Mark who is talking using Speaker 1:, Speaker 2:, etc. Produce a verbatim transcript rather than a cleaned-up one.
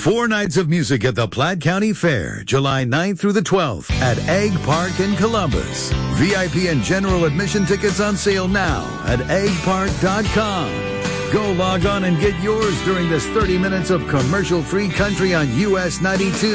Speaker 1: Four nights of music at the Platte County Fair, July ninth through the twelfth at Egg Park in Columbus. V I P and general admission tickets on sale now at egg park dot com. Go log on and get yours during this thirty minutes of commercial-free country on U S ninety-two.